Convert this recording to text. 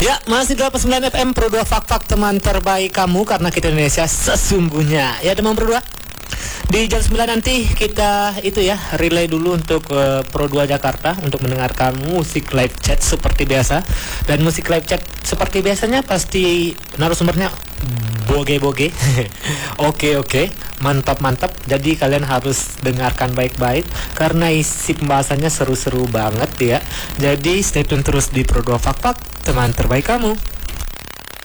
Ya, masih 89 FM Pro 2 Fak-Fak, teman terbaik kamu, karena kita Indonesia sesungguhnya. Ya, teman Pro 2. Di jam 9 nanti kita itu ya, relay dulu untuk Pro 2 Jakarta untuk mendengarkan musik live chat seperti biasa. Dan musik live chat seperti biasanya pasti narasumbernya boge-boge. Oke, mantap. Jadi kalian harus dengarkan baik-baik karena isi pembahasannya seru-seru banget ya. Jadi stay tune terus di Pro 2 Fak-Fak, teman terbaik kamu.